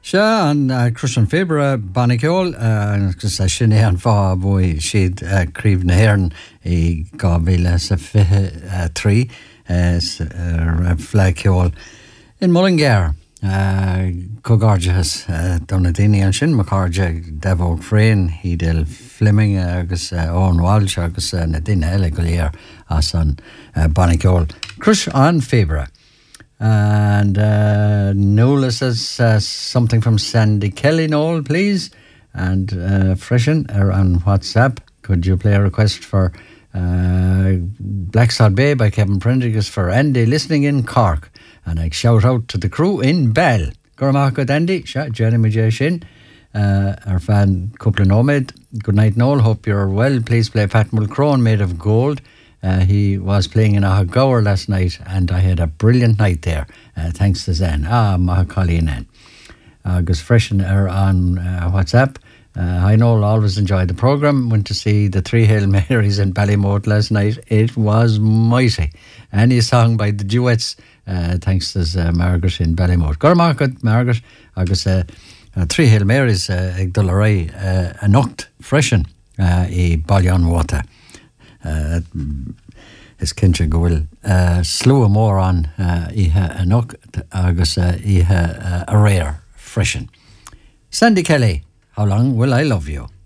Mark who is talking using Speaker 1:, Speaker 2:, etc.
Speaker 1: Se an Christian Fabre Bannicol agus sinné an fá bhui siad críomh na hhéireann I 2023 fleiciol in Mullingar cogáirdeas donna daoine an sin macáirde Devóg Fréin Hídal Fleming agus Owen Walsh agus na daoine eile go léir as an Bannicol Chris an Fabre. And Nola says something from Sandy Kelly, Noel, please. And Freshen on WhatsApp. Could you play a request for Blacksod Bay by Kevin Prendergast for Andy listening in Cork? And I shout out to the crew in Bell. Gormaka Andy, Jeremy J. Shin, our fan couple of Nomad. Good night, Noel. Hope you're well. Please play Pat Mulcrone, Made of Gold. He was playing in Ahagaur last night and I had a brilliant night there. Thanks to Zen. Mahakali Nen. Agus Freshen on WhatsApp. I know always enjoyed the programme. Went to see the Three Hail Marys in Ballymote last night. It was mighty. Any song by the Duets. Thanks to Margaret in Ballymote. Gormarket, Margaret. Agus Three Hail Marys ag Dullaray a nocht Freshen I Ballion Water. Is kinse gohfuil slú mór an ihe a nocht agus ihe a rare freshen. Sandy Kelly, how long will I love you?